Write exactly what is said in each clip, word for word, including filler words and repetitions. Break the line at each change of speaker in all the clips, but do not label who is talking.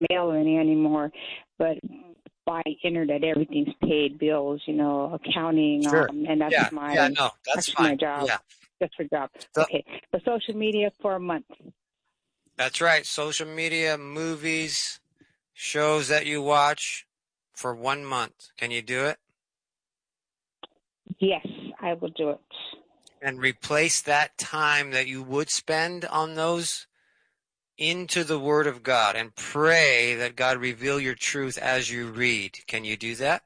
mail any anymore, but by internet, everything's paid, bills, you know, accounting,
Sure.
um, and that's
Yeah.
my
Yeah. No, that's
that's
fine.
my job.
Yeah.
Just for job.
So,
Okay, but social media for a month.
that's right. Social media, movies, shows that you watch for one month. Can you do it?
Yes, I will do it.
And replace that time that you would spend on those into the Word of God and pray that God reveal your truth as you read. Can you do that?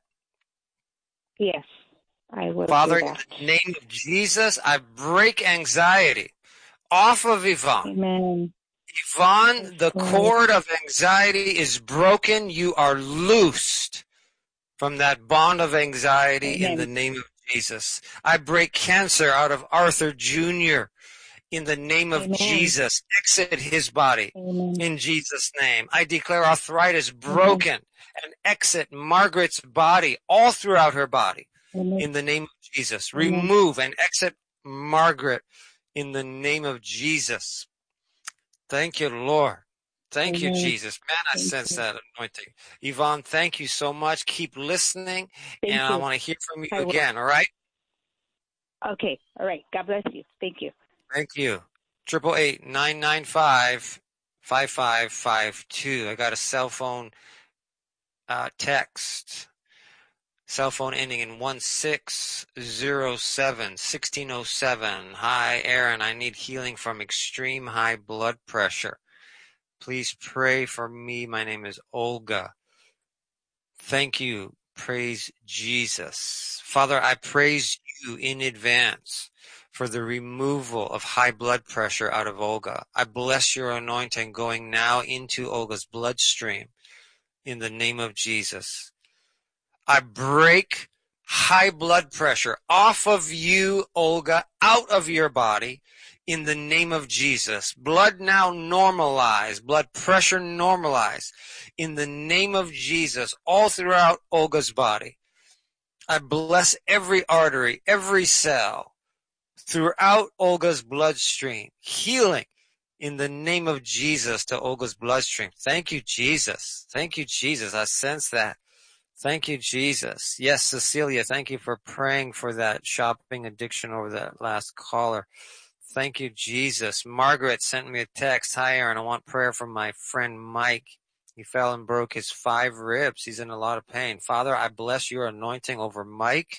Yes, I will do
Father, in
that.
the name of Jesus, I break anxiety off of Yvonne.
Amen.
Yvonne, the
Lord.
cord of anxiety is broken. You are loosed from that bond of anxiety in the
Amen.
name of Jesus. I break cancer out of Arthur Junior in the name of
Amen.
Jesus. Exit his body
Amen.
in Jesus' name. I declare arthritis
Amen.
broken and exit Margaret's body all throughout her body
Amen.
in the name of Jesus.
Amen.
Remove and exit Margaret in the name of Jesus. Thank you, Lord. Thank you,
Amen.
Jesus. Man, I
Thank
sense
you.
that anointing. Yvonne, thank you so much. Keep listening, and
Thank
I
you.
want to hear from you
I will.
again, all right?
Okay. All right. God bless you. Thank you.
Thank you. Triple eight nine nine five five five five two. I got a cell phone uh, text. Cell phone ending in one six zero seven, sixteen oh seven. Hi, Aaron. I need healing from extreme high blood pressure. Please pray for me. My name is Olga. Thank you. Praise Jesus. Father, I praise you in advance for the removal of high blood pressure out of Olga. I bless your anointing going now into Olga's bloodstream in the name of Jesus. I break high blood pressure off of you, Olga, out of your body in the name of Jesus. Blood now normalize, blood pressure normalize in the name of Jesus all throughout Olga's body. I bless every artery, every cell throughout Olga's bloodstream, healing in the name of Jesus to Olga's bloodstream. Thank you, Jesus. Thank you, Jesus. I sense that. Thank you, Jesus. Yes, Cecilia, thank you for praying for that shopping addiction over that last caller. Thank you, Jesus. Margaret sent me a text. Hi, Aaron. I want prayer from my friend Mike. He fell and broke his five ribs. He's in a lot of pain. Father, I bless your anointing over Mike.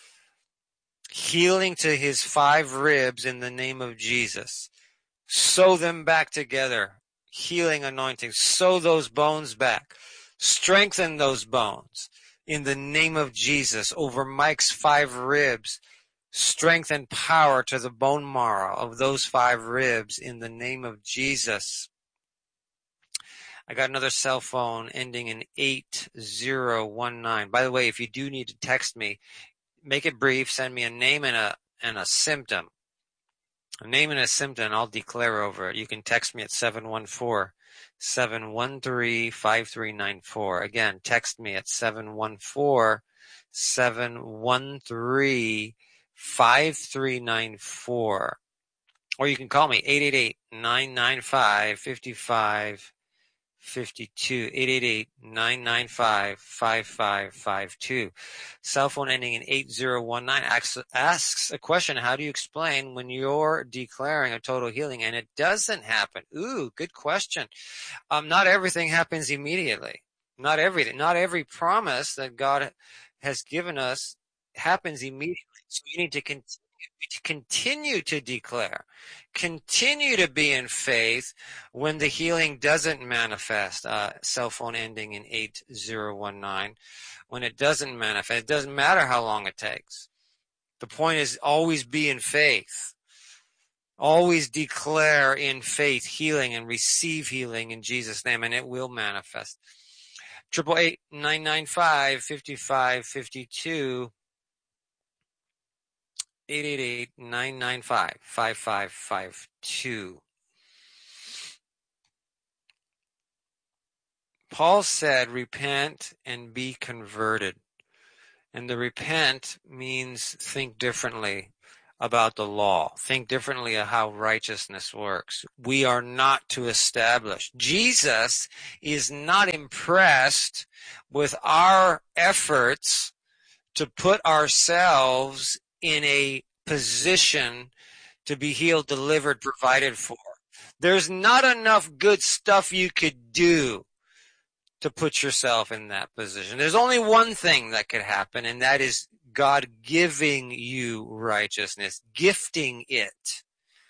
Healing to his five ribs in the name of Jesus. Sew them back together. Healing anointing. Sew those bones back. Strengthen those bones in the name of Jesus over Mike's five ribs. Strength and power to the bone marrow of those five ribs in the name of Jesus. I got another cell phone ending in eight zero one nine. By the way, if you do need to text me, make it brief. Send me a name and a and a symptom. A name and a symptom, and I'll declare over it. You can text me at seven one four, seven one three, five three nine four. Again, text me at seven one four, seven one three, five three nine four. Or you can call me eight eight eight, nine nine five, five five five two, eight eight eight, nine nine five, five five five two. Cell phone ending in eight zero one nine asks, asks a question, how do you explain when you're declaring a total healing and it doesn't happen? Ooh, good question. Um, not everything happens immediately. Not everything. Not every promise that God has given us happens immediately. So you need to continue to continue to declare, continue to be in faith when the healing doesn't manifest. Uh, cell phone ending in eight zero one nine. When it doesn't manifest, it doesn't matter how long it takes. The point is always be in faith. Always declare in faith healing and receive healing in Jesus' name, and it will manifest. Triple eight nine nine five fifty five fifty two. eight eight eight, nine nine five, five five five two. Paul said, repent and be converted. And the repent means think differently. about the law. Think differently of how righteousness works. We are not to establish. Jesus is not impressed with our efforts to put ourselves in a position to be healed, delivered, provided for. There's not enough good stuff you could do to put yourself in that position. There's only one thing that could happen, and that is God giving you righteousness, gifting it.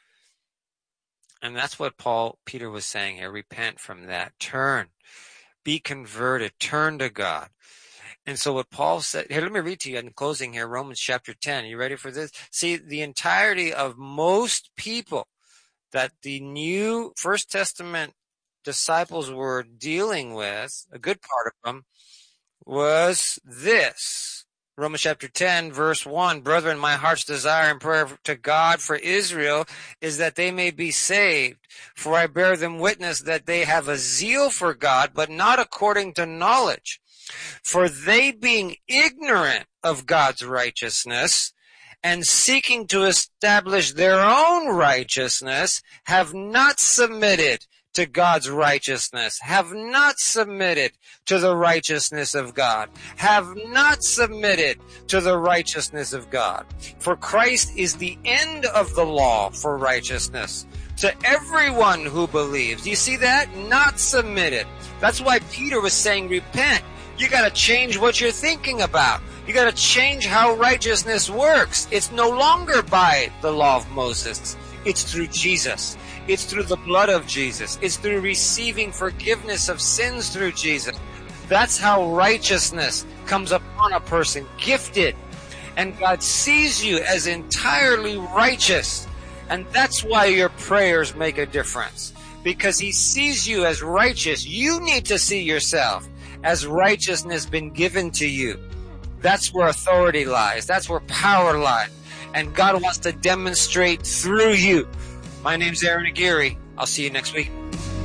And that's what Paul, Peter was saying here. Repent from that. Turn. Be converted. Turn to God. And so what Paul said, here, let me read to you in closing here, Romans chapter ten. You ready for this? See, the entirety of most people that the new First Testament disciples were dealing with, a good part of them, was this. Romans chapter ten, verse one, Brethren, my heart's desire and prayer to God for Israel is that they may be saved. For I bear them witness that they have a zeal for God, but not according to knowledge. For they, being ignorant of God's righteousness and seeking to establish their own righteousness, have not submitted to God's righteousness, have not submitted to the righteousness of God, have not submitted to the righteousness of God. For Christ is the end of the law for righteousness to everyone who believes. You see that? Not submitted. That's why Peter was saying, repent. You got to change what you're thinking about. You got to change how righteousness works. It's no longer by the law of Moses. It's through Jesus. It's through the blood of Jesus. It's through receiving forgiveness of sins through Jesus. That's how righteousness comes upon a person, gifted. And God sees you as entirely righteous. And that's why your prayers make a difference. Because He sees you as righteous. You need to see yourself as righteousness been given to you. That's where authority lies. That's where power lies. And God wants to demonstrate through you. My name's Aaron Aguirre. I'll see you next week.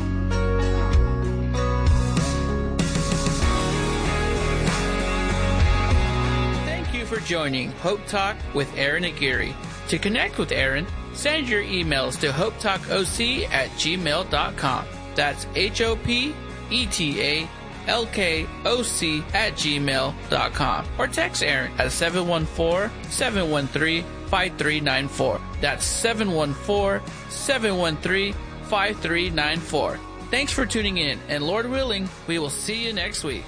Thank you for joining Hope Talk with Aaron Aguirre. To connect with Aaron, send your emails to hopetalkoc at gmail dot com. That's H O P E T A L K O C at gmail dot com. Or text Aaron at seven one four, seven one three, five three nine four. That's seven one four, seven one three, five three nine four. Thanks for tuning in, and Lord willing, we will see you next week.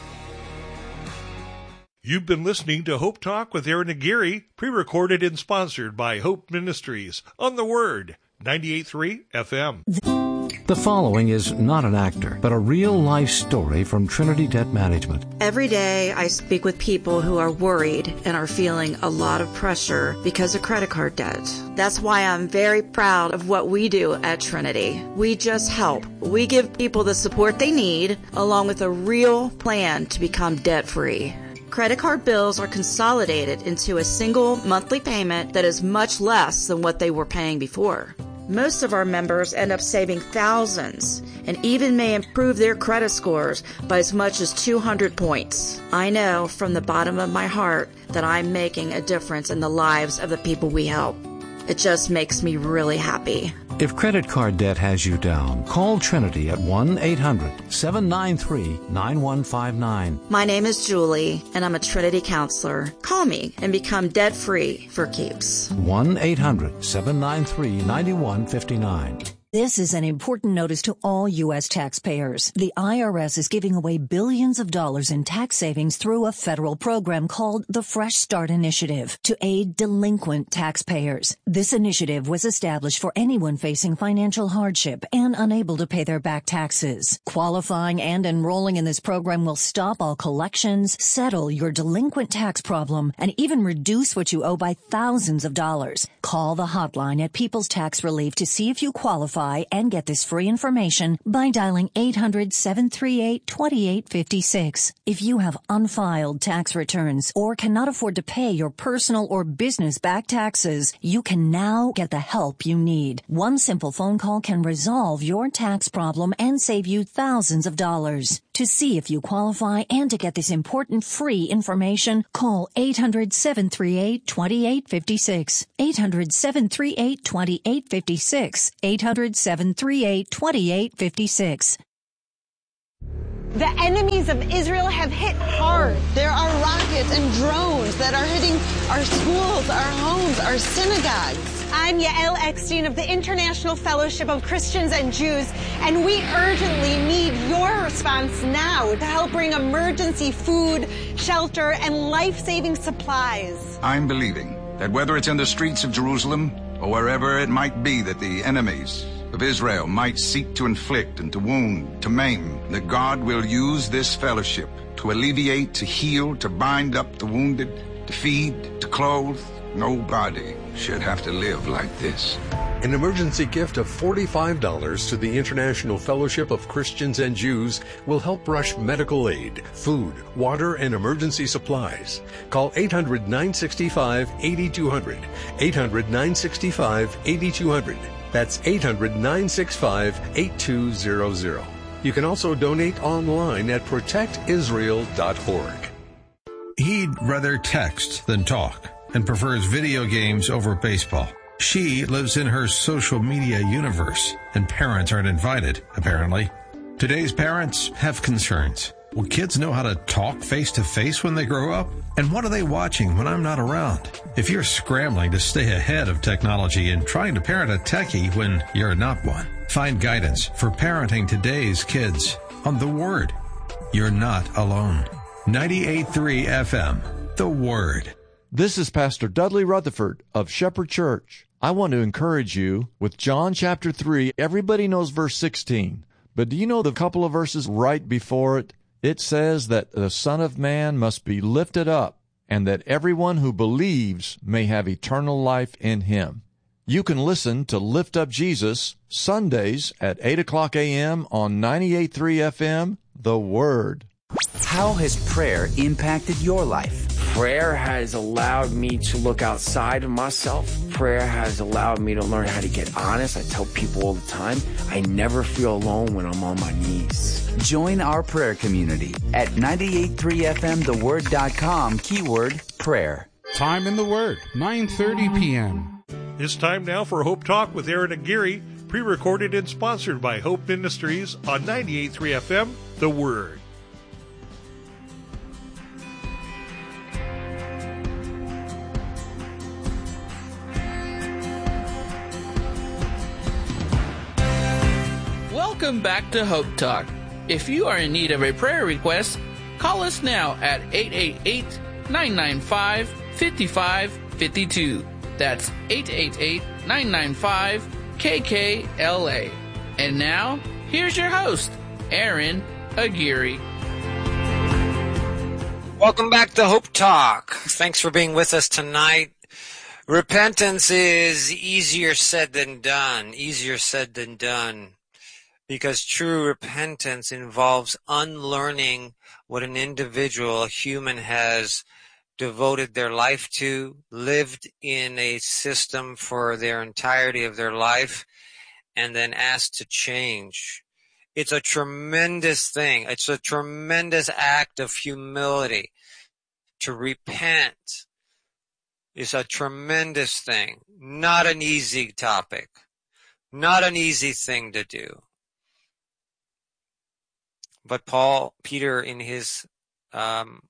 You've been listening to Hope Talk with Aaron Aguirre, pre-recorded and sponsored by Hope Ministries on The Word, ninety-eight point three F M.
The following is not an actor, but a real-life story from Trinity Debt Management.
Every day I speak with people who are worried and are feeling a lot of pressure because of credit card debt. That's why I'm very proud of what we do at Trinity. We just help. We give people the support they need, along with a real plan to become debt-free. Credit card bills are consolidated into a single monthly payment that is much less than what they were paying before. Most of our members end up saving thousands and even may improve their credit scores by as much as two hundred points. I know from the bottom of my heart that I'm making a difference in the lives of the people we help. It just makes me really happy.
If credit card debt has you down, call Trinity at one eight hundred, seven nine three, nine one five nine.
My name is Julie, and I'm a Trinity counselor. Call me and become debt-free for keeps.
one eight hundred, seven nine three, nine one five nine.
This is an important notice to all U S taxpayers. The I R S is giving away billions of dollars in tax savings through a federal program called the Fresh Start Initiative to aid delinquent taxpayers. This initiative was established for anyone facing financial hardship and unable to pay their back taxes. Qualifying and enrolling in this program will stop all collections, settle your delinquent tax problem, and even reduce what you owe by thousands of dollars. Call the hotline at People's Tax Relief to see if you qualify and get this free information by dialing eight hundred, seven three eight, two eight five six. If you have unfiled tax returns or cannot afford to pay your personal or business back taxes, you can now get the help you need. One simple phone call can resolve your tax problem and save you thousands of dollars. To see if you qualify and to get this important free information, call eight hundred, seven three eight, two eight five six. eight hundred, seven three eight, two eight five six. eight hundred, seven three eight, two eight five six.
The enemies of Israel have hit hard. There are rockets and drones that are hitting our schools, our homes, our synagogues. I'm Yael Eckstein of the International Fellowship of Christians and Jews, and we urgently need your response now to help bring emergency food, shelter, and life-saving supplies.
I'm believing that whether it's in the streets of Jerusalem or wherever it might be that the enemies of Israel might seek to inflict and to wound, to maim, that God will use this fellowship to alleviate, to heal, to bind up the wounded, to feed, to clothe. Nobody should have to live like this.
An emergency gift of forty-five dollars to the International Fellowship of Christians and Jews will help rush medical aid, food, water, and emergency supplies. Call eight hundred, nine six five, eight two zero zero. eight hundred, nine six five, eight two zero zero. That's eight hundred, nine six five, eight two zero zero. You can also donate online at protect israel dot org.
He'd rather text than talk and prefers video games over baseball. She lives in her social media universe, and parents aren't invited, apparently. Today's parents have concerns. Will kids know how to talk face-to-face when they grow up? And what are they watching when I'm not around? If you're scrambling to stay ahead of technology and trying to parent a techie when you're not one, find guidance for parenting today's kids on The Word. You're not alone. ninety-eight point three F M, The Word.
This is Pastor Dudley Rutherford of Shepherd Church. I want to encourage you with John chapter three. Everybody knows verse sixteen, but do you know the couple of verses right before it? It says that the Son of Man must be lifted up, and that everyone who believes may have eternal life in him. You can listen to Lift Up Jesus Sundays at eight o'clock a.m. on ninety-eight point three F M, The Word.
How has prayer impacted your life?
Prayer has allowed me to look outside of myself. Prayer has allowed me to learn how to get honest. I tell people all the time, I never feel alone when I'm on my knees.
Join our prayer community at ninety-eight point three F M the word dot com, keyword prayer.
Time in the Word, nine thirty p.m.
It's time now for Hope Talk with Aaron and Gary, pre-recorded and sponsored by Hope Ministries on ninety-eight point three F M, The Word.
Welcome back to Hope Talk. If you are in need of a prayer request, call us now at eight eight eight, nine nine five, five five five two. That's eight eight eight, nine nine five, K K L A. And now, here's your host, Aaron Aguirre.
Welcome back to Hope Talk. Thanks for being with us tonight. Repentance is easier said than done. Easier said than done. Because true repentance involves unlearning what an individual, a human, has devoted their life to, lived in a system for their entirety of their life, and then asked to change. It's a tremendous thing. It's a tremendous act of humility. To repent is a tremendous thing. Not an easy topic. Not an easy thing to do. But Paul, Peter, in his um,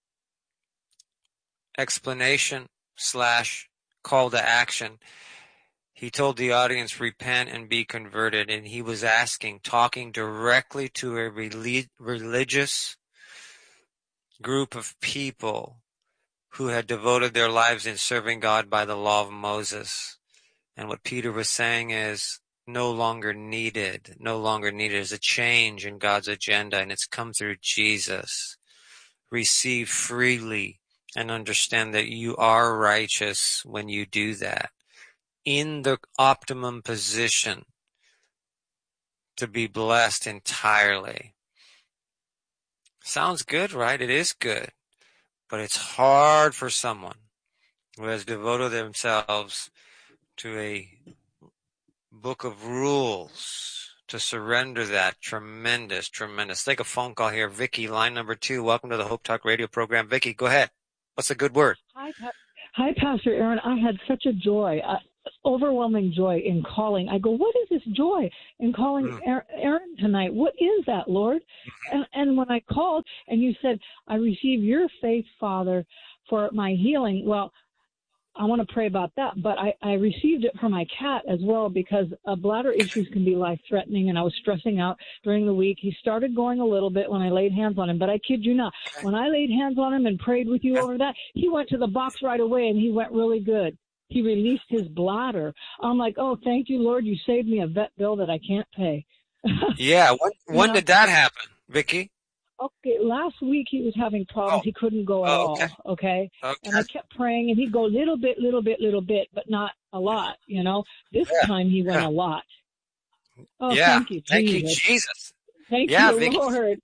explanation slash call to action, he told the audience, repent and be converted. And he was asking, talking directly to a relig- religious group of people who had devoted their lives in serving God by the law of Moses. And what Peter was saying is, no longer needed, no longer needed. There's a change in God's agenda, and it's come through Jesus. Receive freely and understand that you are righteous when you do that. In the optimum position to be blessed entirely. Sounds good, right? It is good. But it's hard for someone who has devoted themselves to a book of rules, to to surrender that. Tremendous, tremendous. Take a phone call here. Vicky, line number two. Welcome to the Hope Talk radio program. Vicky, go ahead. What's a good word?
Hi, Hi, Pastor Aaron. I had such a joy, uh, overwhelming joy in calling. I go, what is this joy in calling mm. Aaron tonight? What is that, Lord? Mm-hmm. And, and when I called and you said, I receive your faith, Father, for my healing. Well, I want to pray about that, but I, I received it for my cat as well because uh, bladder issues can be life-threatening, and I was stressing out during the week. He started going a little bit when I laid hands on him, but I kid you not, when I laid hands on him and prayed with you over that, he went to the box right away, and he went really good. He released his bladder. I'm like, oh, thank you, Lord. You saved me a vet bill that I can't pay.
Yeah. When, when did that happen, Vicky?
Okay, last week he was having problems. Oh. He couldn't go at oh, okay. all, okay? okay? And I kept praying, and he'd go little bit, little bit, little bit, but not a lot, you know? This yeah. time he went yeah. a lot. Oh,
yeah.
thank you, Jesus.
Thank you, Jesus.
Thank
yeah,
you,
Vicky.
Lord.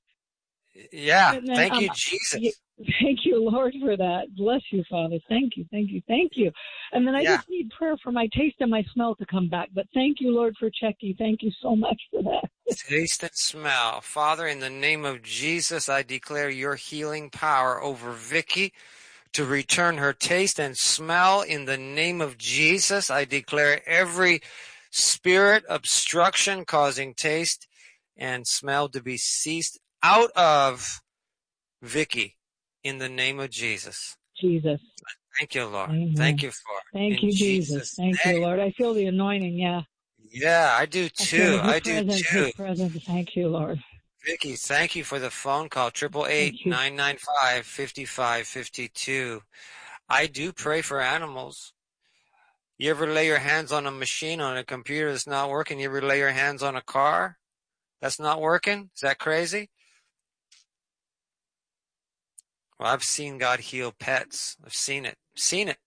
Yeah,
then,
thank
um,
you, Jesus.
Thank you, Lord, for that. Bless you, Father. Thank you, thank you, thank you. And then I yeah. just need prayer for my taste and my smell to come back. But thank you, Lord, for checking. Thank you so much for that.
Taste and smell. Father, in the name of Jesus, I declare your healing power over Vicky to return her taste and smell. In the name of Jesus, I declare every spirit obstruction causing taste and smell to be ceased out of Vicky, in the name of Jesus.
Jesus.
Thank you, Lord.
Amen.
Thank you for it.
Thank
in
you, Jesus.
Jesus'
Thank
name.
you, Lord. I feel the anointing, yeah.
Yeah, I do too.
I,
I do
presence,
too.
His presence. Thank you, Lord.
Vicky, thank you for the phone call. Triple eight nine nine five fifty five fifty two. I do pray for animals. You ever lay your hands on a machine, on a computer that's not working? You ever lay your hands on a car that's not working? Is that crazy? Well, I've seen God heal pets. I've seen it. Seen it.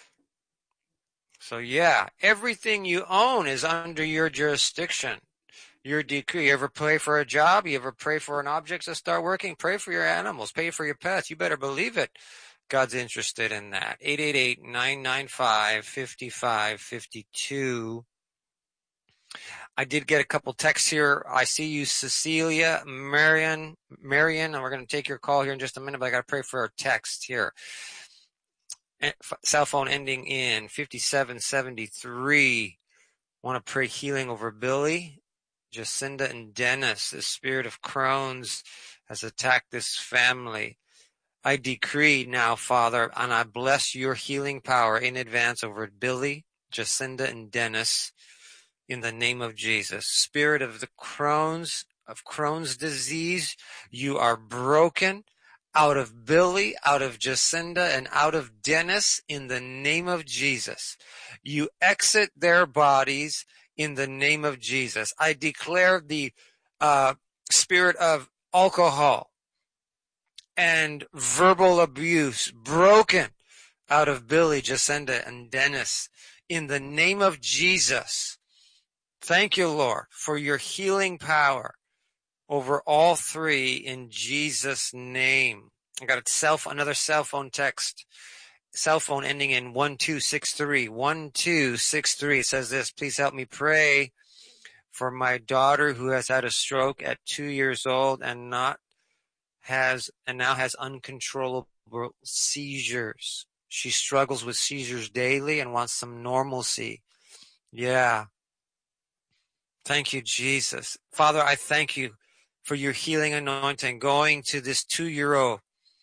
So yeah, everything you own is under your jurisdiction, your decree. You ever pray for a job? You ever pray for an object to start working? Pray for your animals. Pray for your pets. You better believe it. God's interested in that. eight eight eight nine nine five five five five two. I did get a couple texts here. I see you, Cecilia, Marion, Marion, and we're going to take your call here in just a minute, but I got to pray for our text here. Cell phone ending in fifty-seven seventy-three. Want to pray healing over Billy, Jacinda, and Dennis. The spirit of Crohn's has attacked this family. I decree now, Father, and I bless your healing power in advance over Billy, Jacinda, and Dennis. In the name of Jesus, spirit of the Crohn's, of Crohn's disease, you are broken out of Billy, out of Jacinda, and out of Dennis in the name of Jesus. You exit their bodies in the name of Jesus. I declare the uh, spirit of alcohol and verbal abuse broken out of Billy, Jacinda, and Dennis in the name of Jesus. Thank you, Lord, for your healing power over all three in Jesus' name. I got a cell, another cell phone text, cell phone ending in one two six three. one two six three says this: please help me pray for my daughter who has had a stroke at two years old and not has and now has uncontrollable seizures. She struggles with seizures daily and wants some normalcy. Yeah. Thank you, Jesus. Father, I thank you for your healing anointing going to this two-year-old,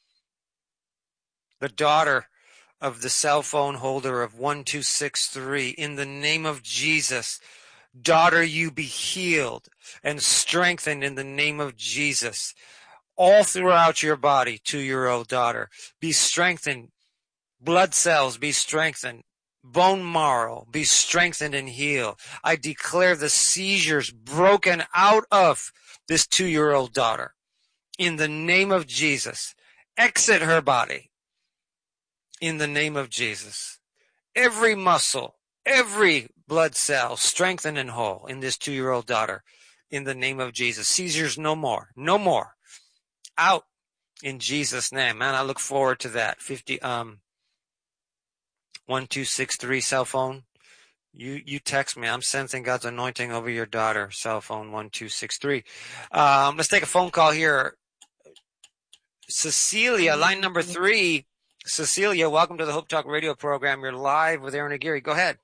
the daughter of the cell phone holder of one two six three. In the name of Jesus, daughter, you be healed and strengthened in the name of Jesus. All throughout your body, two-year-old daughter, be strengthened. Blood cells be strengthened. Bone marrow be strengthened and healed. I declare the seizures broken out of this two-year-old daughter. In the name of Jesus, exit her body. In the name of Jesus, every muscle, every blood cell strengthened and whole in this two-year-old daughter. In the name of Jesus, seizures no more, no more. Out in Jesus' name. Man, I look forward to that. Fifty um. one two six three cell phone You you text me. I'm sensing God's anointing over your daughter. Cell phone one two six three. Um, let's take a phone call here. Cecilia, line number three. Cecilia, welcome to the Hope Talk radio program. You're live with Aaron Aguirre. Go ahead.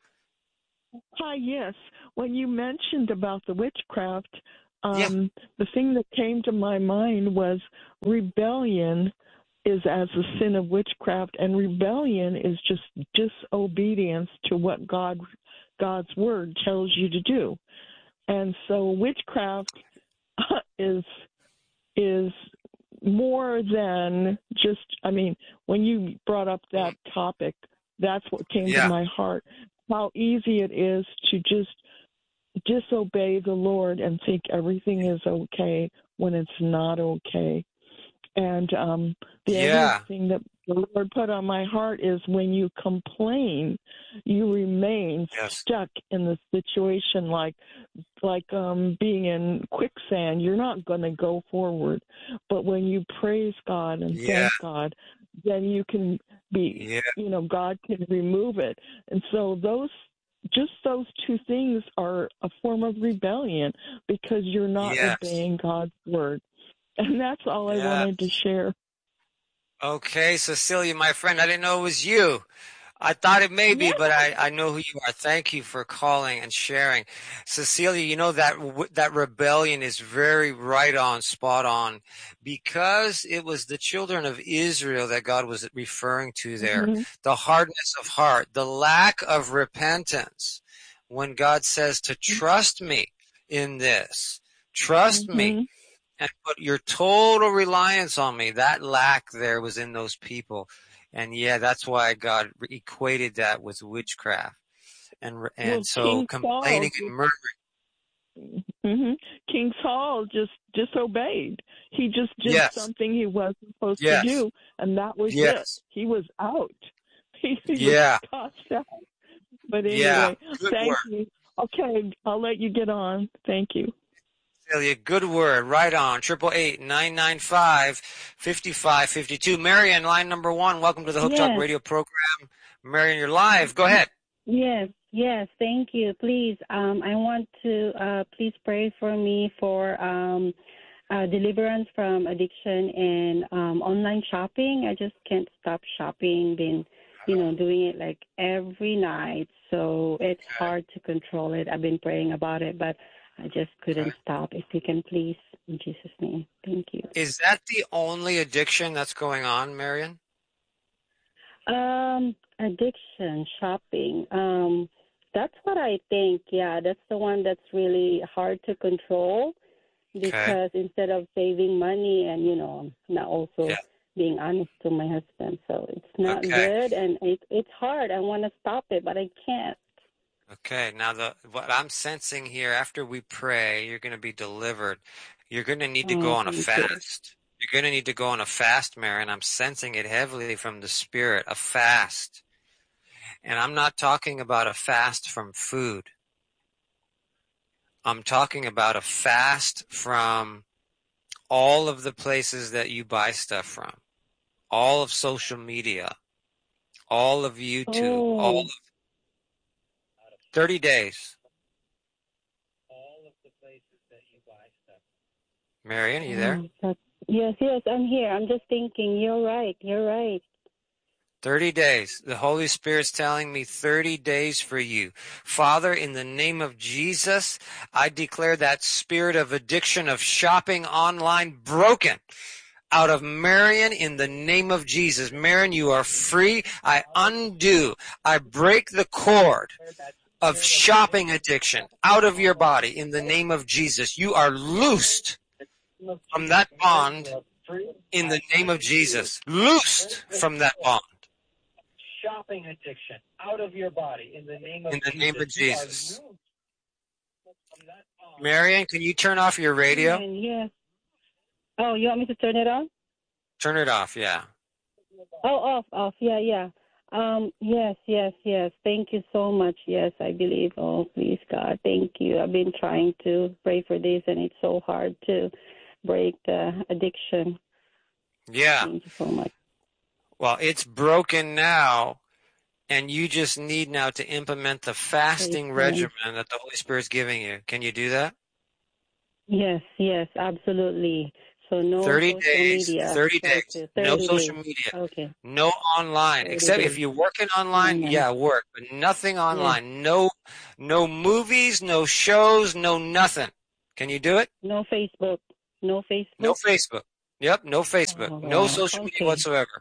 Hi, yes. When you mentioned about the witchcraft, um,
yeah.
the thing that came to my mind was rebellion is as a sin of witchcraft, and rebellion is just disobedience to what God, God's word tells you to do. And so witchcraft is is more than just, I mean, when you brought up that topic, that's what came
yeah.
to my heart. How easy it is to just disobey the Lord and think everything is okay when it's not okay. And um, the
yeah.
other thing that the Lord put on my heart is when you complain, you remain
yes.
stuck in the situation like like um, being in quicksand. You're not going to go forward. But when you praise God and
yeah.
thank God, then you can be,
yeah.
you know, God can remove it. And so those, just those two things are a form of rebellion because you're not
yes.
obeying God's word. And that's all
yes.
I wanted to share.
Okay, Cecilia, my friend, I didn't know it was you. I thought it may be,
yeah.
but I, I know who you are. Thank you for calling and sharing. Cecilia, you know that that rebellion is very right on, spot on, because it was the children of Israel that God was referring to there.
Mm-hmm.
The hardness of heart, the lack of repentance. When God says to trust me in this, trust
mm-hmm.
me. And put your total reliance on me. That lack there was in those people. And yeah, that's why God equated that with witchcraft. And and
well,
so
King
complaining
Saul,
and murmuring.
Mm-hmm. King Saul just disobeyed. He just did
yes.
something he wasn't supposed
yes.
to do, and that was
yes.
it. He was out. He, he
yeah.
was tossed out. But anyway,
yeah. Good
thank
word.
you. Okay, I'll let you get on. Thank you.
Celia, good word. Right on. Triple eight nine nine five fifty five fifty two. Marion, line number one. Welcome to the Hope
yes.
Talk radio program. Marion, you're live. Go ahead.
Yes, yes. Thank you. Please, um, I want to uh, please pray for me for um, uh, deliverance from addiction and um, online shopping. I just can't stop shopping. Been, you know, doing it like every night, so it's hard to control it. I've been praying about it, but I just couldn't
okay.
stop. If you can please, in Jesus' name. Thank you.
Is that the only addiction that's going on, Marion?
Um, addiction, shopping. Um, that's what I think. Yeah, that's the one that's really hard to control because
okay.
instead of saving money and, you know, not also
yeah.
being honest to my husband. So it's not
okay.
good and it, it's hard. I want to stop it, but I can't.
Okay, now the what I'm sensing here, after we pray, you're going to be delivered. You're going to need to go
Oh,
on a
thank
fast. You. You're going to need to go on a fast, Marion. I'm sensing it heavily from the Spirit, a fast. And I'm not talking about a fast from food. I'm talking about a fast from all of the places that you buy stuff from, all of social media, all of YouTube,
Oh.
all of thirty days.
All of the places that you buy stuff.
Marion, are you there?
Oh, yes, yes, I'm here. I'm just thinking, you're right, you're right.
thirty days. The Holy Spirit's telling me thirty days for you. Father, in the name of Jesus, I declare that spirit of addiction of shopping online broken out of Marion in the name of Jesus. Marion, you are free. I undo. I break the cord of shopping addiction out of your body in the name of Jesus. You are loosed from that bond in the name of Jesus. Loosed from that bond.
Shopping addiction out of your body in the name of
in the
Jesus.
name of Jesus. Marion, can you turn off your radio?
Yes. Oh, you want me to turn it on?
Turn it off, yeah.
Oh, off, off. Yeah, yeah. Um, yes, yes, yes. Thank you so much. Yes, I believe. Oh, please, God, thank you. I've been trying to pray for this, and it's so hard to break the addiction.
Yeah.
Thank you so much.
Well, it's broken now. and you just need now to implement the fasting regimen that the Holy Spirit's giving you. Can you do that?
Yes, yes, absolutely. So no
thirty
social
days,
media.
thirty days,
thirty
no social
days.
media,
Okay.
no online,
thirty
except if
days.
you're working online,
Online.
yeah, work, but nothing online. No, no movies, no shows, no nothing. Can you do it?
No Facebook. No Facebook.
No Facebook. Yep, no Facebook.
Oh,
No
wow.
social
Okay.
media whatsoever.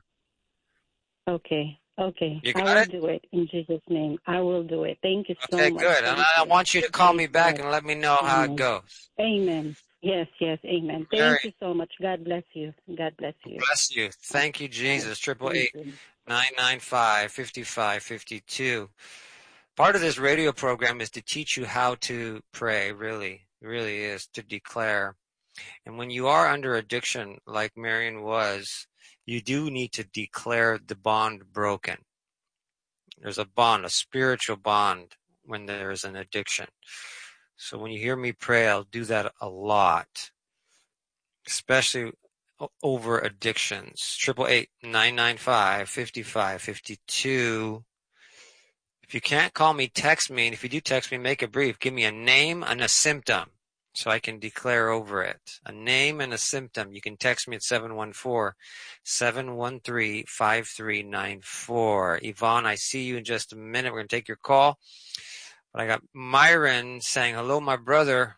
Okay. Okay.
You
I
got
will
it?
do it in Jesus' name. I will do it. Thank you so
Okay,
much.
good. And
Thank
I, I
you.
want you to call me
Praise
back
God.
and let me know how it
Amen.
goes.
Amen. Yes, yes, amen. Thank
Very-
you so much. God bless you. God bless you.
Bless you. Thank you, Jesus. Triple eight nine nine five fifty five fifty two. Part of this radio program is to teach you how to pray. Really, really is to declare. And when you are under addiction, like Marion was, you do need to declare the bond broken. There's a bond, a spiritual bond, when there is an addiction. So when you hear me pray, I'll do that a lot, especially over addictions. Triple eight nine nine five fifty five fifty two. If you can't call me, text me. And if you do text me, make it brief. Give me a name and a symptom so I can declare over it. A name and a symptom. You can text me at seven one four, seven one three, five three nine four. Yvonne, I see you in just a minute. We're going to take your call. But I got Myron saying, hello, my brother.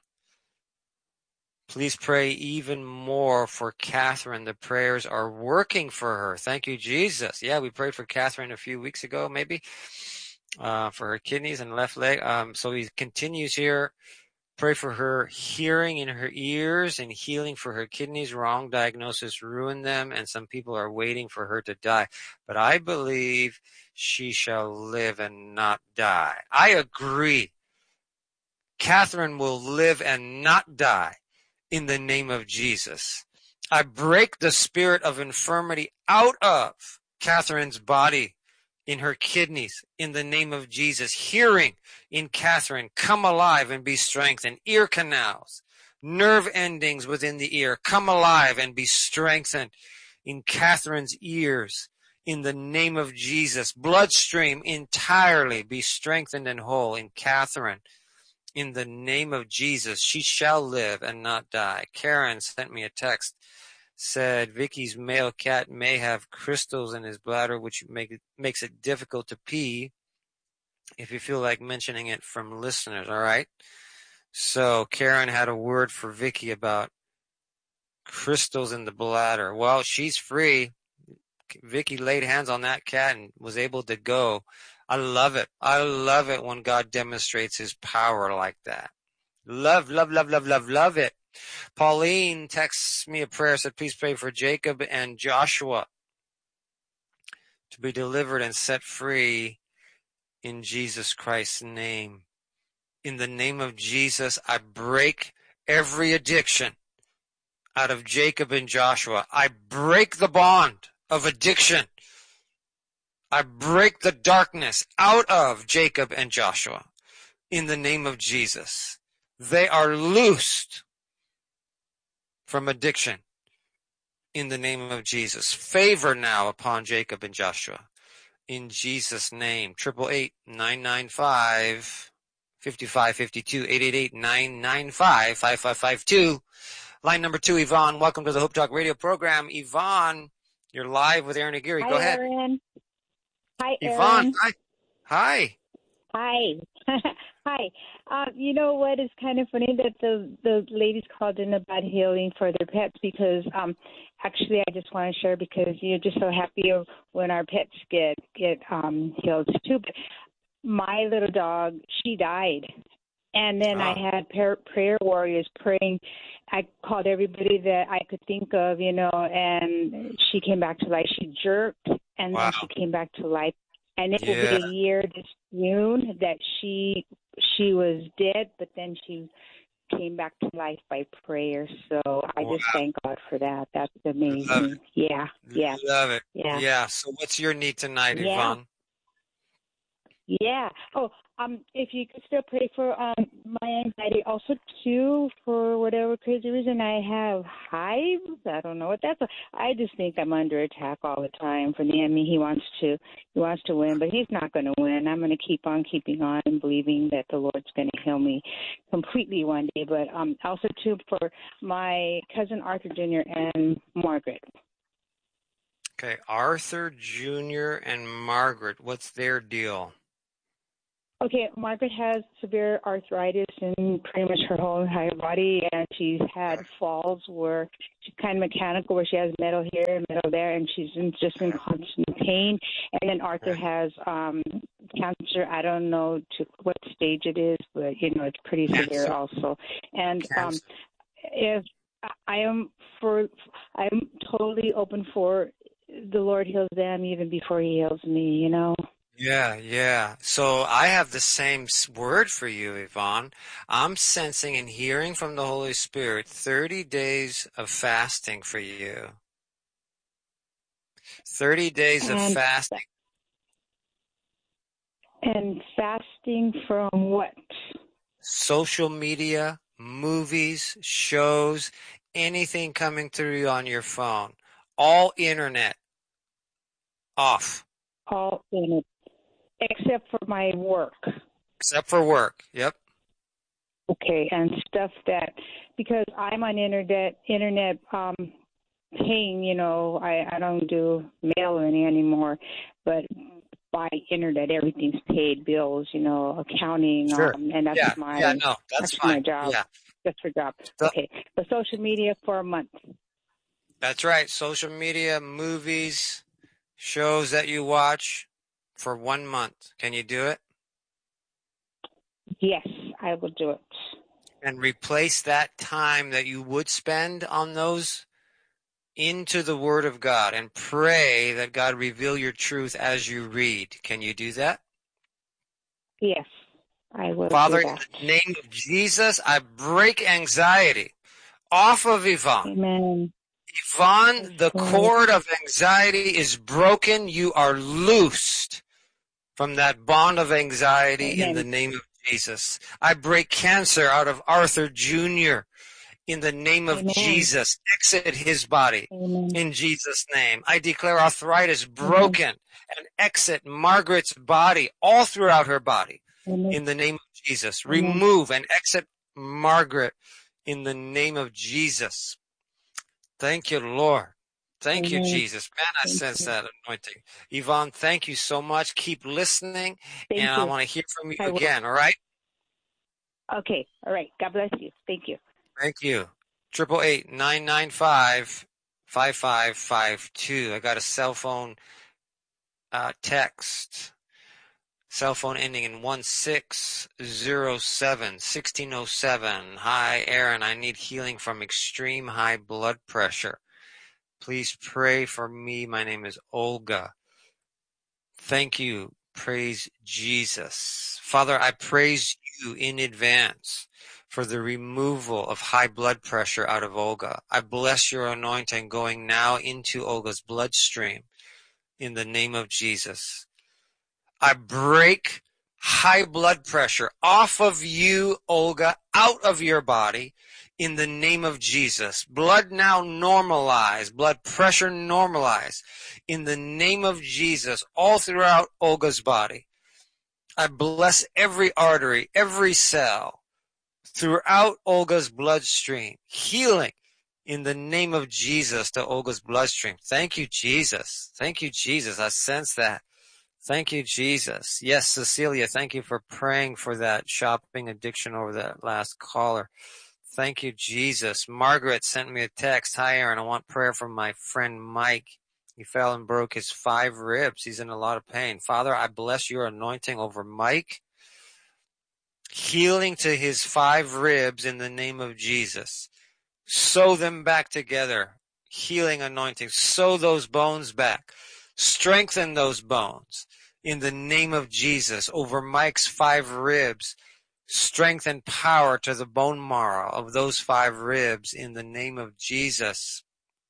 Please pray even more for Catherine. The prayers are working for her. Thank you, Jesus. Yeah, we prayed for Catherine a few weeks ago, maybe, uh, for her kidneys and left leg. Um, so he continues here. Pray for her hearing in her ears and healing for her kidneys. Wrong diagnosis ruined them, and some people are waiting for her to die. But I believe she shall live and not die. I agree. Catherine will live and not die in the name of Jesus. I break the spirit of infirmity out of Catherine's body, in her kidneys, in the name of Jesus. Hearing in Catherine, come alive and be strengthened. Ear canals, nerve endings within the ear, come alive and be strengthened in Catherine's ears, in the name of Jesus. Bloodstream entirely be strengthened and whole in Catherine, in the name of Jesus. She shall live and not die. Karen sent me a text, said Vicky's male cat may have crystals in his bladder, which make it, makes it difficult to pee. If you feel like mentioning it from listeners, all right? So Karen had a word for Vicky about crystals in the bladder. Well, she's free. Vicky laid hands on that cat and was able to go. I love it. I love it when God demonstrates his power like that. Love, love, love, love, love, love it. Pauline texts me a prayer, said, please pray for Jacob and Joshua to be delivered and set free in Jesus Christ's name. In the name of Jesus, I break every addiction out of Jacob and Joshua. I break the bond of addiction. I break the darkness out of Jacob and Joshua in the name of Jesus. They are loosed from addiction in the name of Jesus. Favor now upon Jacob and Joshua in Jesus' name. Triple eight nine nine five fifty five fifty two, eight eight eight nine nine five five five five two. Line number two, Yvonne. Welcome to the Hope Talk radio program. Yvonne, you're live with Aaron Aguirre. Go
Hi,
ahead.
Aaron. Hi,
Yvonne.
Aaron.
Hi. Hi.
Hi. Hi. Uh, you know what? It's kind of funny that the the ladies called in about healing for their pets because um, actually I just want to share because you're just so happy when our pets get get um, healed too. But my little dog, she died, and then
Ah.
I had prayer, prayer warriors praying. I called everybody that I could think of, you know, and she came back to life. She jerked, and
Wow.
then she came back to life. And it will
Yeah.
be a year this June that she she was dead, but then she came back to life by prayer. So I just
Wow.
thank God for that. That's amazing. Yeah, yeah,
Love it.
yeah.
Yeah. So what's your need tonight,
Yeah.
Yvonne?
Yeah. Oh, Um, if you could still pray for um my anxiety, also too, for whatever crazy reason I have hives. I don't know what that's. I just think I'm under attack all the time from the enemy. He wants to, he wants to win, but he's not going to win. I'm going to keep on keeping on and believing that the Lord's going to heal me completely one day. But um, also too for my cousin Arthur Junior and Margaret.
Okay, Arthur Junior and Margaret, what's their deal?
Okay, Margaret has severe arthritis in pretty much her whole entire body, and she's had falls where she's kind of mechanical, where she has metal here, metal there, and she's in, just in constant pain. And then Arthur has um, cancer. I don't know to what stage it is, but you know it's pretty severe also. And um, if I am for, I'm totally open for the Lord heals them even before He heals me. You know.
Yeah, yeah. So I have the same word for you, Yvonne. I'm sensing and hearing from the Holy Spirit thirty days of fasting for you. thirty days of
and,
fasting.
And fasting from what?
Social media, movies, shows, anything coming through you on your phone. All internet off.
All internet. Except for my work.
Except for work, yep.
Okay, and stuff that, because I'm on internet, internet um, paying, you know, I, I don't do mail-in anymore, but by internet, everything's paid, bills, you know, accounting,
Sure.
um, and that's
yeah,
my,
yeah, no, that's,
that's
fine.
my job.
Yeah.
That's for job.
So,
okay, but social media for a month.
That's right, social media, movies, shows that you watch. For one month. Can you do it?
Yes, I will do it.
And replace that time that you would spend on those into the Word of God and pray that God reveal your truth as you read. Can you do that?
Yes, I will
Father,
do that.
in the name of Jesus, I break anxiety off of Yvonne.
Amen.
Yvonne, the cord of anxiety is broken. You are loosed from that bond of anxiety. Amen. In the name of Jesus. I break cancer out of Arthur Junior in the name of Amen. Jesus. Exit his body Amen. In Jesus' name. I declare arthritis broken Amen. And exit Margaret's body all throughout her body Amen. In the name of Jesus. Amen. Remove and exit Margaret in the name of Jesus. Thank you, Lord. Thank Amen. You, Jesus. Man, I thank sense you. That anointing. Yvonne, thank you so much. Keep listening, thank and you. I want to hear from you I again, will. All right?
Okay. All right. God bless you. Thank you.
Thank you. Triple eight nine nine five five five five two. I got a cell phone uh, text. Cell phone ending in one six zero seven, sixteen oh seven. Hi, Aaron. I need healing from extreme high blood pressure. Please pray for me. My name is Olga. Thank you. Praise Jesus. Father, I praise you in advance for the removal of high blood pressure out of Olga. I bless your anointing going now into Olga's bloodstream in the name of Jesus. I break high blood pressure off of you, Olga, out of your body. In the name of Jesus. Blood now normalize. Blood pressure normalize. In the name of Jesus, all throughout Olga's body. I bless every artery, every cell, throughout Olga's bloodstream. Healing in the name of Jesus to Olga's bloodstream. Thank you, Jesus. Thank you, Jesus. I sense that. Thank you, Jesus. Yes, Cecilia, thank you for praying for that shopping addiction over that last caller. Thank you, Jesus. Margaret sent me a text. Hi, Aaron. I want prayer from my friend Mike. He fell and broke his five ribs. He's in a lot of pain. Father, I bless your anointing over Mike. Healing to his five ribs in the name of Jesus. Sew them back together. Healing anointing. Sew those bones back. Strengthen those bones in the name of Jesus over Mike's five ribs. Strength and power to the bone marrow of those five ribs in the name of Jesus.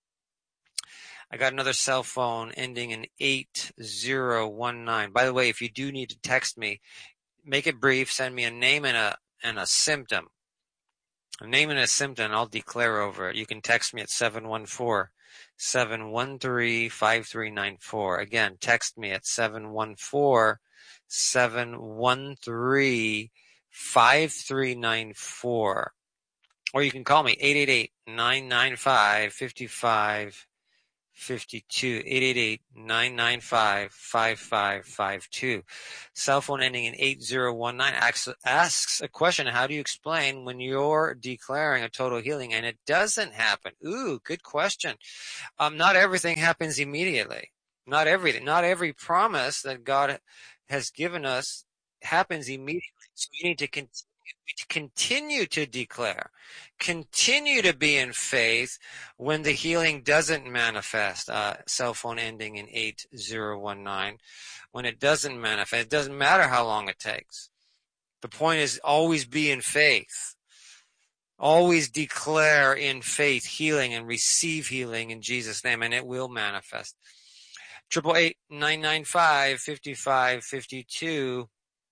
I got another cell phone ending in eight zero one nine. By the way, if you do need to text me, make it brief. Send me a name and a and a symptom. A name and a symptom, and I'll declare over it. You can text me at seven one four, seven one three, five three nine four. Again, text me at seven one four, seven one three, five three nine four. Or you can call me, eight eight eight, nine nine five, five five five two, eight eight eight, nine nine five, five five five two. Cell phone ending in eight zero one nine asks, asks a question, how do you explain when you're declaring a total healing and it doesn't happen? Ooh, good question. Um, not everything happens immediately. Not everything. Not every promise that God has given us happens immediately. So you need to continue. Continue to declare, continue to be in faith when the healing doesn't manifest. Uh, cell phone ending in eight zero one nine. When it doesn't manifest, it doesn't matter how long it takes. The point is always be in faith. Always declare in faith healing and receive healing in Jesus' name, and it will manifest. Triple eight nine nine five fifty five fifty two.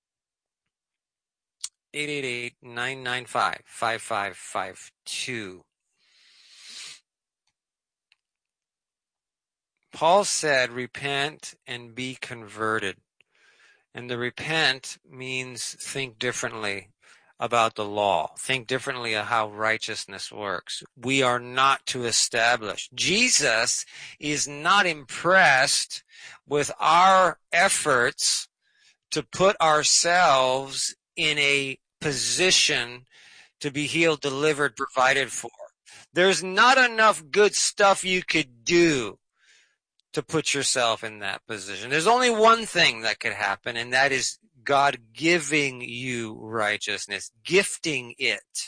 eight eight eight, nine nine five, five five five two. Paul said, repent and be converted. And the repent means think differently about the law. Think differently of how righteousness works. We are not to establish. Jesus is not impressed with our efforts to put ourselves in a position to be healed, delivered, provided for. There's not enough good stuff you could do to put yourself in that position. There's only one thing that could happen, and that is God giving you righteousness, gifting it.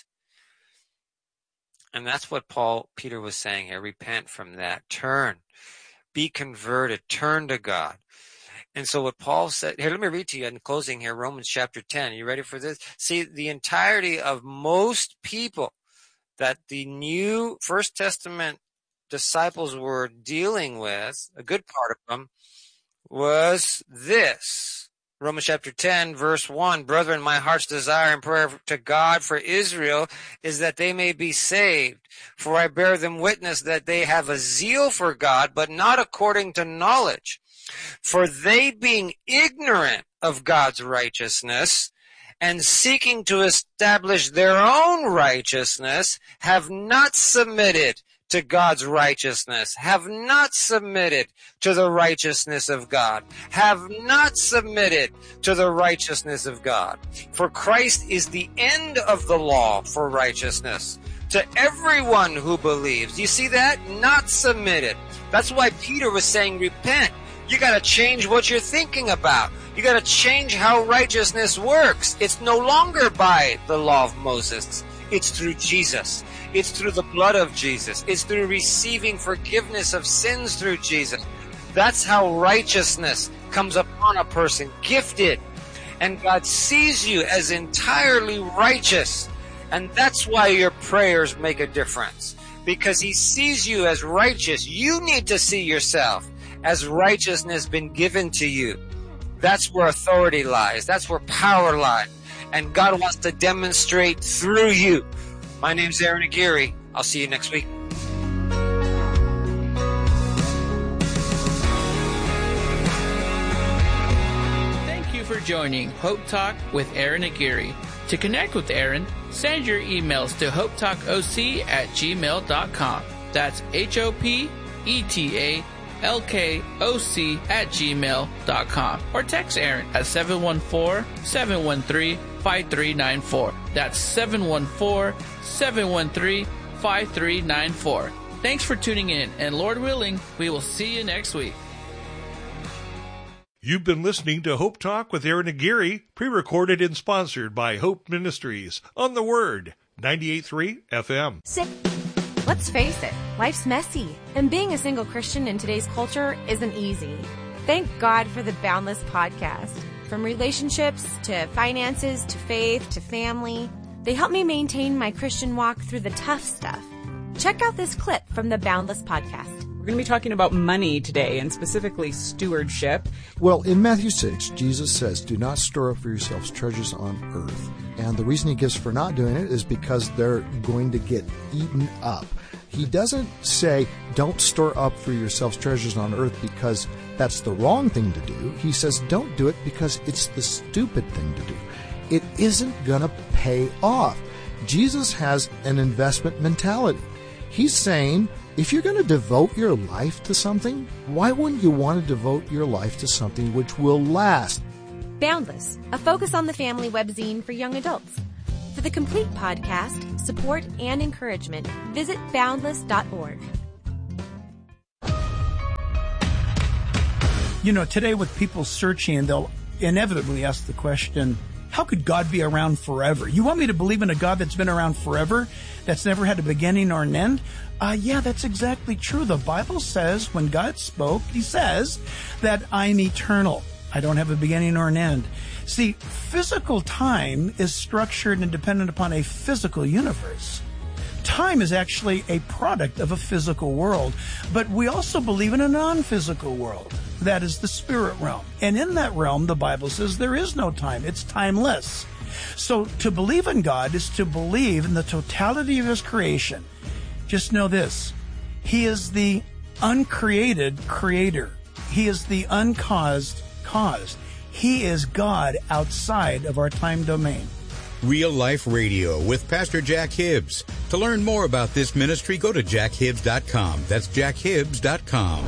And that's what Paul, Peter was saying here. Repent from that. Turn. Be converted. Turn to God. And so what Paul said, here, let me read to you in closing here, Romans chapter ten. Are you ready for this? See, the entirety of most people that the new First Testament disciples were dealing with, a good part of them, was this. Romans chapter ten, verse one, Brethren, my heart's desire and prayer to God for Israel is that they may be saved. For I bear them witness that they have a zeal for God, but not according to knowledge. For they, being ignorant of God's righteousness and seeking to establish their own righteousness, have not submitted to God's righteousness, have not submitted to the righteousness of God, have not submitted to the righteousness of God. For Christ is the end of the law for righteousness to everyone who believes. You see that? Not submitted. That's why Peter was saying, repent. You got to change what you're thinking about. You got to change how righteousness works. It's no longer by the law of Moses. It's through Jesus. It's through the blood of Jesus. It's through receiving forgiveness of sins through Jesus. That's how righteousness comes upon a person, gifted. And God sees you as entirely righteous. And that's why your prayers make a difference. Because He sees you as righteous. You need to see yourself as righteousness been given to you. That's where authority lies. That's where power lies. And God wants to demonstrate through you. My name's Aaron Aguirre. I'll see you next week.
Thank you for joining Hope Talk with Aaron Aguirre. To connect with Aaron, send your emails to hopetalkoc at gmail dot com. That's H O P E T A L K O C at gmail dot com. Or text Aaron at seven one four, seven one three, five three nine four. That's seven one four, seven one three, five three nine four. Thanks for tuning in, and Lord willing, we will see you next week.
You've been listening to Hope Talk with Aaron Aguirre, pre-recorded and sponsored by Hope Ministries on The Word, ninety-eight point three F M.
Let's face it, life's messy, and being a single Christian in today's culture isn't easy. Thank God for the Boundless podcast. From relationships to finances to faith to family, they help me maintain my Christian walk through the tough stuff. Check out this clip from the Boundless podcast.
We're going to be talking about money today, and specifically stewardship.
Well, in Matthew six, Jesus says, do not store up for yourselves treasures on earth. And the reason he gives for not doing it is because they're going to get eaten up. He doesn't say, don't store up for yourselves treasures on earth because that's the wrong thing to do. He says, don't do it because it's the stupid thing to do. It isn't going to pay off. Jesus has an investment mentality. He's saying, if you're going to devote your life to something, why wouldn't you want to devote your life to something which will last?
Boundless, a focus on the family webzine for young adults. For the complete podcast, support, and encouragement, visit boundless dot org.
You know, today with people searching, they'll inevitably ask the question, how could God be around forever? You want me to believe in a God that's been around forever, that's never had a beginning or an end? Uh, yeah, that's exactly true. The Bible says when God spoke, he says that I'm eternal. I don't have a beginning or an end. See, physical time is structured and dependent upon a physical universe. Time is actually a product of a physical world, but we also believe in a non-physical world. That is the spirit realm. And in that realm, the Bible says there is no time. It's timeless. So to believe in God is to believe in the totality of his creation. Just know this. He is the uncreated creator. He is the uncaused cause. He is God outside of our time domain.
Real Life Radio with Pastor Jack Hibbs. To learn more about this ministry, go to jack hibbs dot com. That's jack hibbs dot com.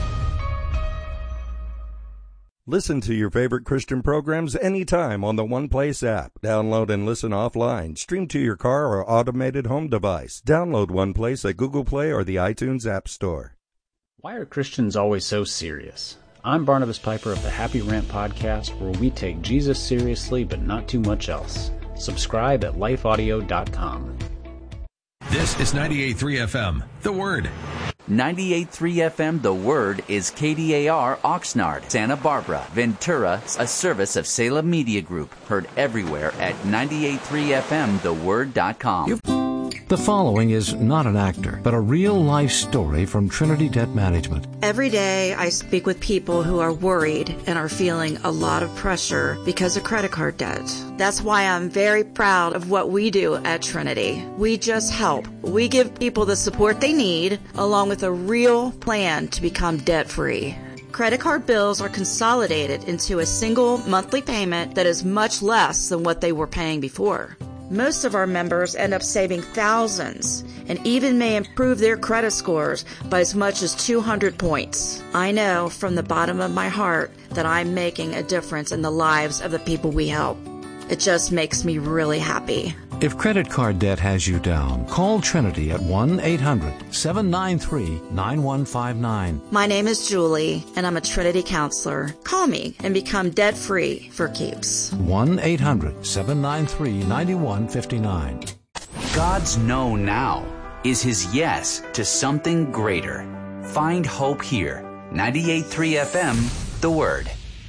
Listen to your favorite Christian programs anytime on the One Place app. Download and listen offline. Stream to your car or automated home device. Download One Place at Google Play or the iTunes App Store.
Why are Christians always so serious? I'm Barnabas Piper of the Happy Rant Podcast, where we take Jesus seriously but not too much else. Subscribe at life audio dot com.
This is ninety-eight point three F M, The Word.
ninety-eight point three F M The Word is K D A R Oxnard, Santa Barbara, Ventura, a service of Salem Media Group. Heard everywhere at ninety-eight point three F M the word dot com.
The following is not an actor, but a real-life story from Trinity Debt Management.
Every day I speak with people who are worried and are feeling a lot of pressure because of credit card debt. That's why I'm very proud of what we do at Trinity. We just help. We give people the support they need, along with a real plan to become debt-free. Credit card bills are consolidated into a single monthly payment that is much less than what they were paying before. Most of our members end up saving thousands and even may improve their credit scores by as much as two hundred points. I know from the bottom of my heart that I'm making a difference in the lives of the people we help. It just makes me really happy.
If credit card debt has you down, call Trinity at one eight hundred seven nine three nine one five nine.
My name is Julie, and I'm a Trinity counselor. Call me and become debt-free for keeps.
one eight hundred seven nine three nine one five nine.
God's no now is his yes to something greater. Find hope here. ninety-eight point three F M, The Word.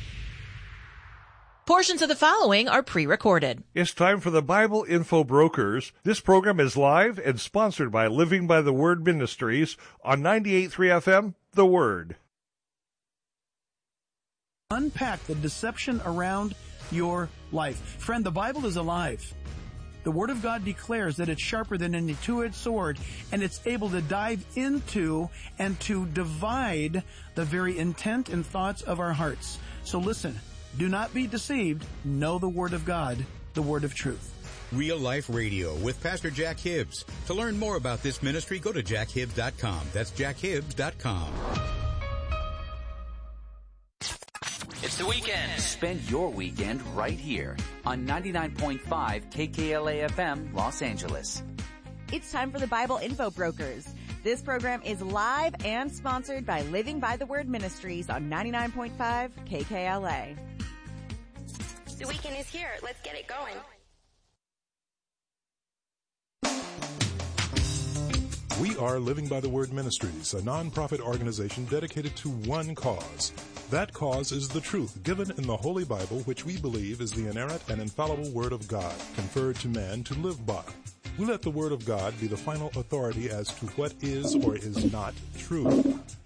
Portions of the following are pre-recorded.
It's time for the Bible Info Brokers. This program is live and sponsored by Living by the Word Ministries on ninety-eight point three F M, The Word.
Unpack the deception around your life. Friend, the Bible is alive. The Word of God declares that it's sharper than any two-edged sword, and it's able to dive into and to divide the very intent and thoughts of our hearts. So listen. Do not be deceived. Know the Word of God, the Word of truth.
Real Life Radio with Pastor Jack Hibbs. To learn more about this ministry, go to jack hibbs dot com. That's jack hibbs dot com.
It's the weekend. Spend your weekend right here on ninety-nine point five K K L A F M, Los Angeles.
It's time for the Bible Info Brokers. This program is live and sponsored by Living by the Word Ministries on ninety-nine point five K K L A.
The weekend is here. Let's get it going.
We are Living by the Word Ministries, a non-profit organization dedicated to one cause. That cause is the truth given in the Holy Bible, which we believe is the inerrant and infallible Word of God, conferred to man to live by. We let the Word of God be the final authority as to what is or is not true.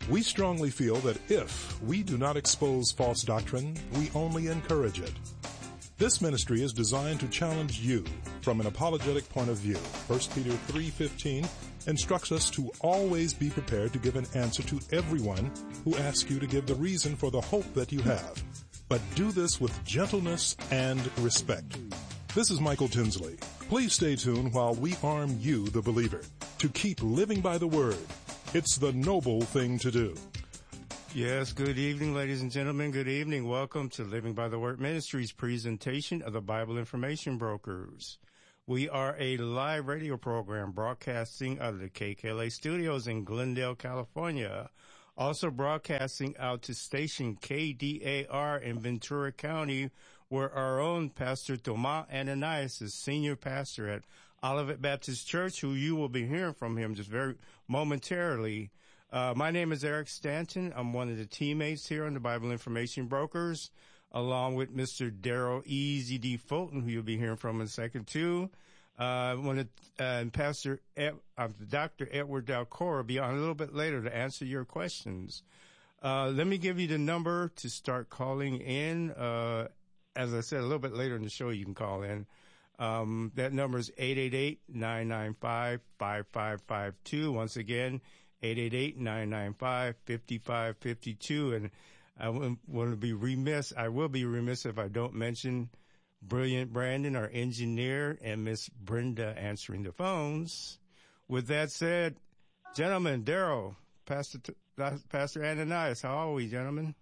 We strongly feel that if we do not expose false doctrine, we only encourage it. This ministry is designed to challenge you from an apologetic point of view. First Peter three fifteen instructs us to always be prepared to give an answer to everyone who asks you to give the reason for the hope that you have. But do this with gentleness and respect. This is Michael Tinsley. Please stay tuned while we arm you, the believer, to keep living by the Word. It's the noble thing to do.
Yes, good evening, ladies and gentlemen. Good evening. Welcome to Living by the Word Ministries presentation of the Bible Information Brokers. We are a live radio program broadcasting out of the K K L A studios in Glendale, California. Also broadcasting out to station K D A R in Ventura County, where our own Pastor Tomas Ananias is senior pastor at Olivet Baptist Church, who you will be hearing from him just very momentarily. Uh, my name is Eric Stanton. I'm one of the teammates here on the Bible Information Brokers, along with Mister Daryl Easy D. Fulton, who you'll be hearing from in a second, too. Uh, one of, uh, and Pastor Ed, uh, Doctor Edward Dalcor will be on a little bit later to answer your questions. Uh, let me give you the number to start calling in. Uh, as I said, a little bit later in the show, you can call in. Um, that number is eight eight eight, nine nine five, five five five two. Once again, eight eight eight, nine nine five, five five five two. And I want to be remiss, I will be remiss if I don't mention Brilliant Brandon, our engineer, and Miss Brenda answering the phones. With that said, gentlemen, Daryl, Pastor, Pastor Ananias, how are we, gentlemen?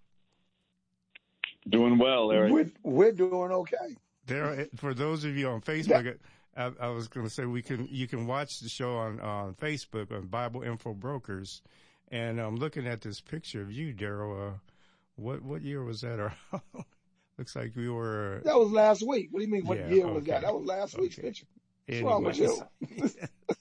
Doing well, Eric.
We're, we're doing okay.
There, for those of you on Facebook, I, I was going to say we can you can watch the show on, on Facebook on Bible Info Brokers, and I'm looking at this picture of you, Daryl. Uh, what what year was that? Or looks like we were.
That was last week. What do you mean? What
yeah,
year
okay.
was that? That was last okay. week's picture. What's
Anyways.
wrong with you?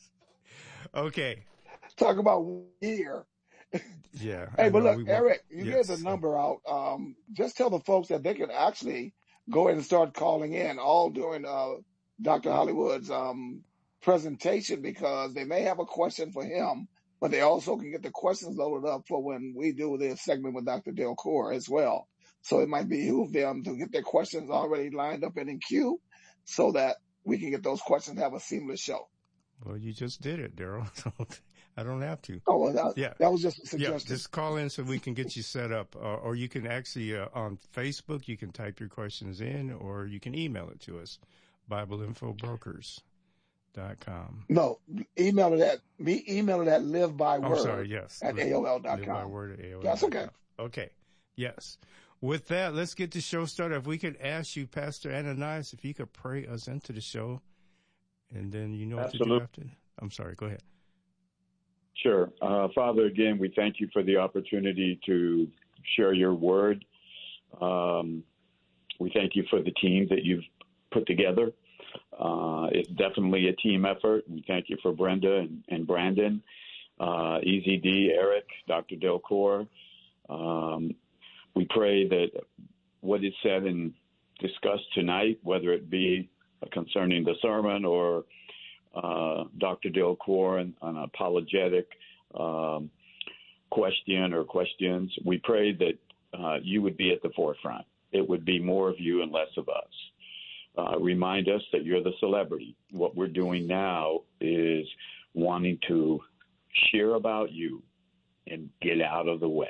Okay.
Talk about year.
Yeah.
Hey, but look,
we
Eric, you
yes.
get the number out. Um, just tell the folks that they can actually go ahead and start calling in all during uh, Doctor Hollywood's um, presentation, because they may have a question for him, but they also can get the questions loaded up for when we do this segment with Doctor Dalcor as well. So it might behoove them to get their questions already lined up and in queue so that we can get those questions and have a seamless show.
Well, you just did it, Daryl. So I don't have to.
Oh, well, that,
yeah.
that was just a suggestion.
Yeah, just call in so we can get you set up. Uh, or you can actually, uh, on Facebook, you can type your questions in, or you can email it to us, Bible Info Brokers dot com.
No, email it at, me email it at live by word
I'm sorry, yes.
at A O L dot com.
Live by word at A O L.
That's okay.
Okay, yes. With that, let's get the show started. If we could ask you, Pastor Ananias, if you could pray us into the show, and then you know
Absolutely.
what to do after. I'm sorry, go ahead.
Sure. Uh, Father, again, we thank you for the opportunity to share your word. Um, we thank you for the team that you've put together. Uh, it's definitely a team effort. We thank you for Brenda and, and Brandon, uh, Easy D, Eric, Doctor Dalcor. Um, we pray that what is said and discussed tonight, whether it be concerning the sermon or uh, Doctor Dalcor and an apologetic um, question or questions, we pray that uh, you would be at the forefront. It would be more of you and less of us. Uh, remind us that you're the celebrity. What we're doing now is wanting to share about you and get out of the way.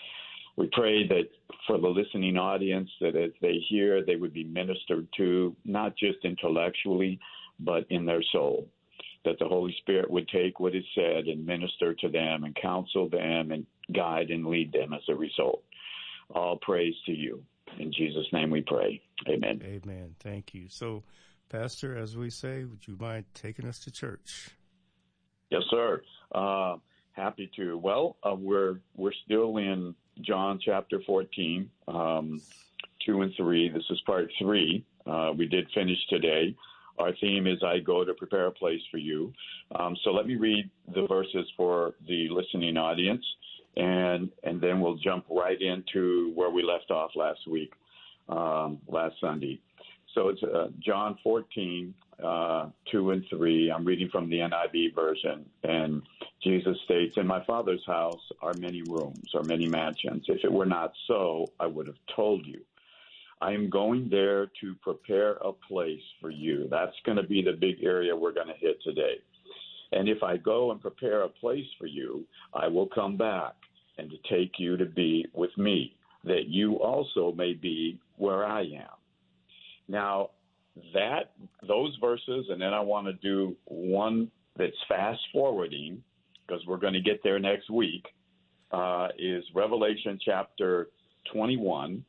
We pray that for the listening audience, that as they hear, they would be ministered to, not just intellectually, but in their soul, that the Holy Spirit would take what is said and minister to them and counsel them and guide and lead them as a result. All praise to you. In Jesus' name we pray. Amen.
Amen. Thank you. So, Pastor, as we say, would you mind taking us to church?
Yes, sir. Uh, happy to. Well, uh, we're we're still in John chapter fourteen, um, two and three. This is part three. Uh, we did finish today. Our theme is I go to prepare a place for you. Um, so let me read the verses for the listening audience, and and then we'll jump right into where we left off last week, um, last Sunday. So it's uh, John fourteen, uh, two and three. I'm reading from the N I V version. And Jesus states, in my Father's house are many rooms, or many mansions. If it were not so, I would have told you. I am going there to prepare a place for you. That's going to be the big area we're going to hit today. And if I go and prepare a place for you, I will come back and to take you to be with me, that you also may be where I am. Now, that those verses, and then I want to do one that's fast forwarding, because we're going to get there next week, uh, is Revelation chapter twenty-one,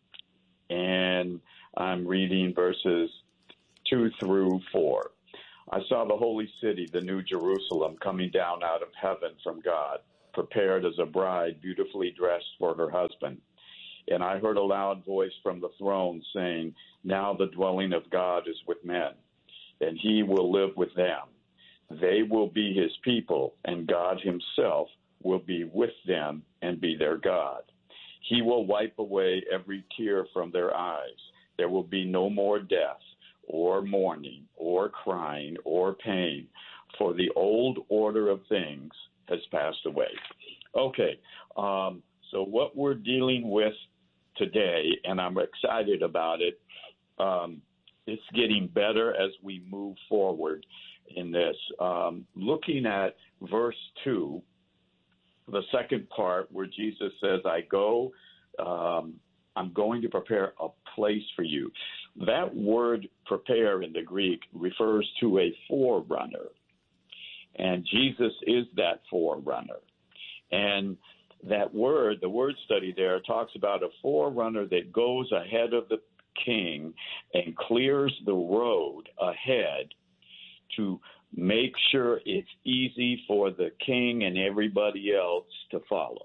and I'm reading verses two through four. I saw the holy city, the new Jerusalem, coming down out of heaven from God, prepared as a bride beautifully dressed for her husband. And I heard a loud voice from the throne saying, now the dwelling of God is with men, and he will live with them. They will be his people, and God himself will be with them and be their God. He will wipe away every tear from their eyes. There will be no more death, or mourning, or crying, or pain, for the old order of things has passed away. Okay, um, so what we're dealing with today, and I'm excited about it, um, it's getting better as we move forward in this. Um, looking at verse two, the second part where Jesus says, I go, um, I'm going to prepare a place for you. That word prepare in the Greek refers to a forerunner, and Jesus is that forerunner. And that word, the word study there, talks about a forerunner that goes ahead of the king and clears the road ahead to make sure it's easy for the king and everybody else to follow.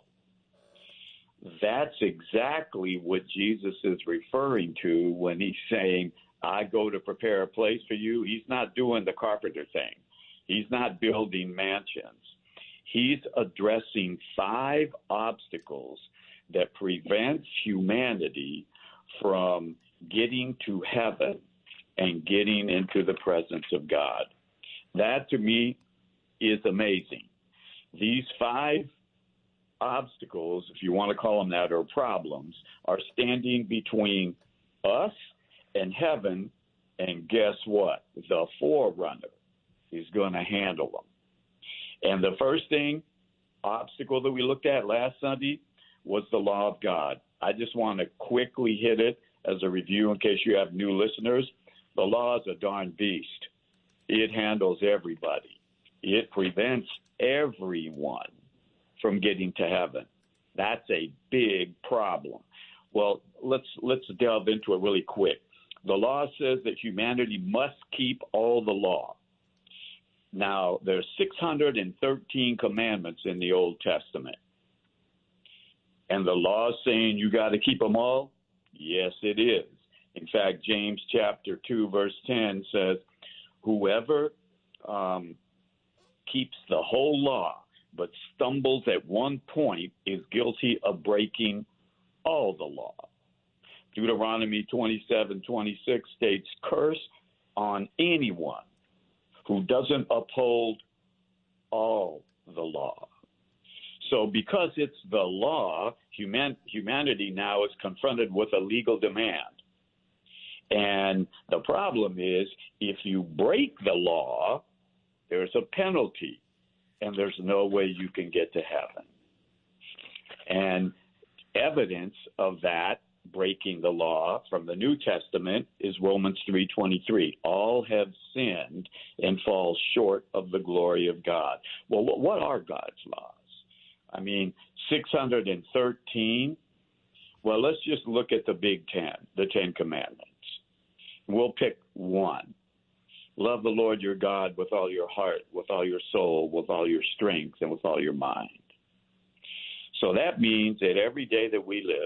That's exactly what Jesus is referring to when he's saying, I go to prepare a place for you. He's not doing the carpenter thing. He's not building mansions. He's addressing five obstacles that prevents humanity from getting to heaven and getting into the presence of God. That, to me, is amazing. These five obstacles, if you want to call them that, or problems, are standing between us and heaven, and guess what? The forerunner is going to handle them. And the first thing, obstacle that we looked at last Sunday was the law of God. I just want to quickly hit it as a review in case you have new listeners. The law is a darn beast. It handles everybody. It prevents everyone from getting to heaven. That's a big problem. Well, let's let's delve into it really quick. The law says that humanity must keep all the law. Now, there's six hundred thirteen commandments in the Old Testament. And the law is saying you got to keep them all? Yes, it is. In fact, James chapter two, verse ten says, whoever um, keeps the whole law but stumbles at one point is guilty of breaking all the law. Deuteronomy twenty-seven twenty-six states, curse on anyone who doesn't uphold all the law. So because it's the law, human, humanity now is confronted with a legal demand. And the problem is, if you break the law, there's a penalty, and there's no way you can get to heaven. And evidence of that breaking the law from the New Testament is Romans three twenty-three. All have sinned and fall short of the glory of God. Well, what are God's laws? I mean, six hundred thirteen. Well, let's just look at the Big Ten, the Ten Commandments. We'll pick one. Love the Lord your God with all your heart, with all your soul, with all your strength, and with all your mind. So that means that every day that we live,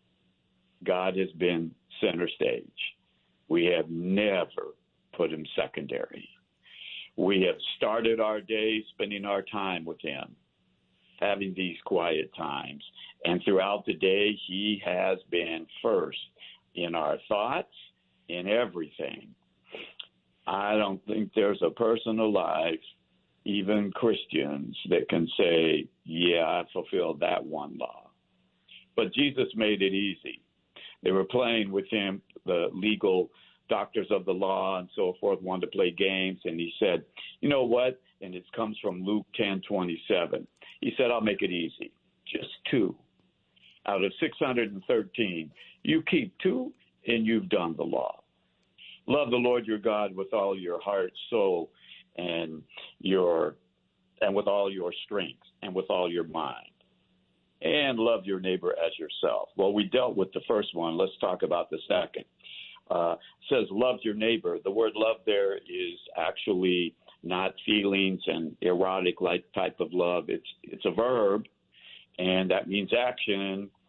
God has been center stage. We have never put him secondary. We have started our day spending our time with him, having these quiet times. And throughout the day, he has been first in our thoughts, in everything. I don't think there's a person alive, even Christians, that can say, yeah, I fulfilled that one law. But Jesus made it easy. They were playing with him, the legal doctors of the law and so forth, wanted to play games. And he said, you know what? And it comes from Luke ten twenty-seven. He said, I'll make it easy. Just two. Out of six hundred thirteen, you keep two and you've done the law. Love the Lord your God with all your heart, soul, and your and with all your strength and with all your mind. And love your neighbor as yourself. Well, we dealt with the first one. Let's talk about the second. Uh, it says love your neighbor. The word love there is actually not feelings and erotic like type of love. It's it's a verb, and that means action.